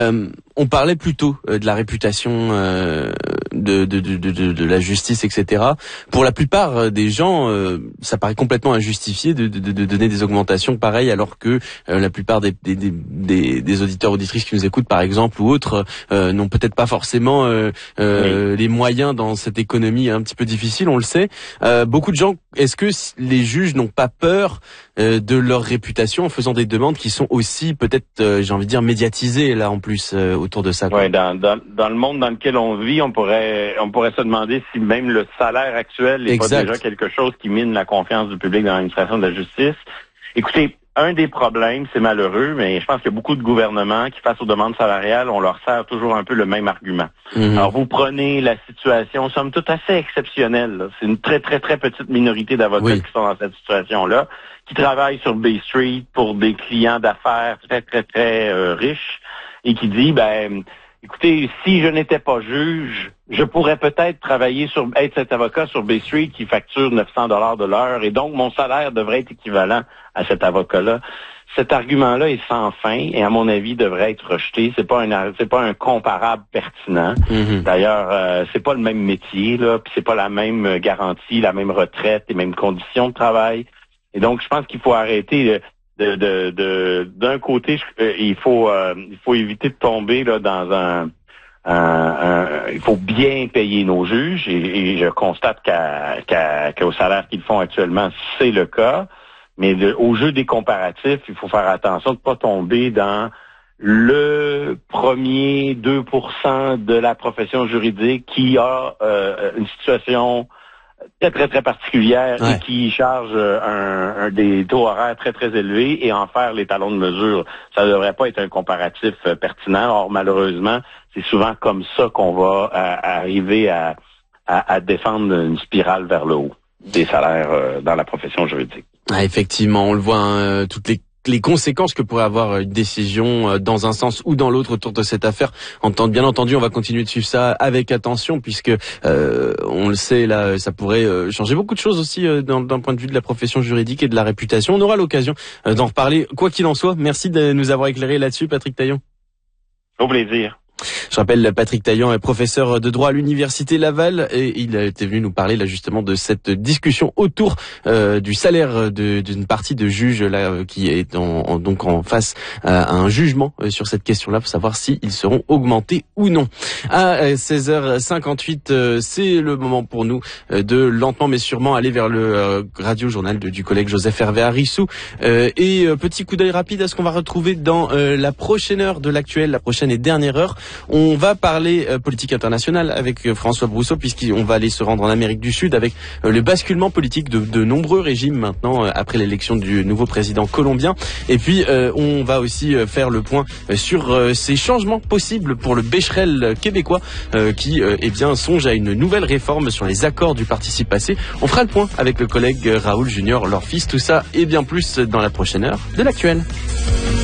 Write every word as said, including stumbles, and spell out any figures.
Euh, on parlait plutôt euh, de la réputation euh, de, de, de, de, de la justice, et cetera. Pour la plupart des gens, euh, ça paraît complètement injustifié de, de, de donner des augmentations pareilles, alors que euh, la plupart des, des, des, des auditeurs auditrices qui nous écoutent, par exemple, ou autres, euh, n'ont peut-être pas forcément euh, euh, oui. les moyens dans cette économie un petit peu difficile, on le sait. Euh, beaucoup de gens, est-ce que les juges n'ont pas peur euh, de leur réputation en faisant des demandes qui sont aussi peut-être, euh, j'ai envie de dire, médiatisées là en plus euh, autour de ça? Oui, dans, dans, dans le monde dans lequel on vit, on pourrait on pourrait se demander si même le salaire actuel n'est pas déjà quelque chose qui mine la confiance du public dans l'administration de la justice. Écoutez, un des problèmes, c'est malheureux, mais je pense qu'il y a beaucoup de gouvernements qui, face aux demandes salariales, on leur sert toujours un peu le même argument. Mm-hmm. Alors, vous prenez la situation, somme toute, assez exceptionnelle, là. C'est une très, très, très petite minorité d'avocats oui. qui sont dans cette situation-là, qui travaillent sur Bay Street pour des clients d'affaires très, très, très euh, riches, et qui dit, ben, écoutez, si je n'étais pas juge, je pourrais peut-être travailler sur, être cet avocat sur Bay Street qui facture neuf cents dollars de l'heure, et donc mon salaire devrait être équivalent à cet avocat-là. Cet argument-là est sans fin et à mon avis devrait être rejeté. C'est pas un, c'est pas un comparable pertinent. Mm-hmm. D'ailleurs, euh, c'est pas le même métier, là, puis c'est pas la même garantie, la même retraite, les mêmes conditions de travail. Et donc, je pense qu'il faut arrêter de, de, de, d'un côté, je, euh, il faut, euh, il faut éviter de tomber là dans un Un, un, il faut bien payer nos juges et, et je constate qu'à, qu'à, qu'au salaire qu'ils font actuellement, c'est le cas. Mais de, au jeu des comparatifs, il faut faire attention de ne pas tomber dans le premier deux pour cent de la profession juridique qui a euh, une situation très, très, très particulière ouais. et qui charge un, un des taux horaires très, très élevés et en faire les talons de mesure. Ça ne devrait pas être un comparatif euh, pertinent. Or, malheureusement, c'est souvent comme ça qu'on va à, arriver à, à, à défendre une spirale vers le haut des salaires euh, dans la profession juridique. Ah, effectivement, on le voit, hein, toutes les les conséquences que pourrait avoir une décision dans un sens ou dans l'autre autour de cette affaire. Bien entendu, on va continuer de suivre ça avec attention puisque euh, on le sait là, ça pourrait changer beaucoup de choses aussi d'un, d'un point de vue de la profession juridique et de la réputation. On aura l'occasion d'en reparler. Quoi qu'il en soit, merci de nous avoir éclairé là-dessus, Patrick Taillon. Au plaisir. Je rappelle, Patrick Taillon est professeur de droit à l'Université Laval et il était venu nous parler là justement de cette discussion autour euh, du salaire de, d'une partie de juges là euh, qui est en, en, donc en face euh, à un jugement euh, sur cette question-là pour savoir s'ils seront augmentés ou non. À euh, seize heures cinquante-huit, euh, c'est le moment pour nous euh, de lentement mais sûrement aller vers le euh, radio-journal de, du collègue Joseph Hervé Arissou euh, et euh, petit coup d'œil rapide à ce qu'on va retrouver dans euh, la prochaine heure de l'actuel, la prochaine et dernière heure. On va parler euh, politique internationale avec euh, François Brousseau puisqu'on va aller se rendre en Amérique du Sud avec euh, le basculement politique de, de nombreux régimes maintenant euh, après l'élection du nouveau président colombien. Et puis euh, on va aussi euh, faire le point euh, sur euh, ces changements possibles pour le Becherel québécois euh, qui euh, eh bien songe à une nouvelle réforme sur les accords du participe passé. On fera le point avec le collègue Raoul Junior, leur fils, tout ça et bien plus dans la prochaine heure de l'actuel.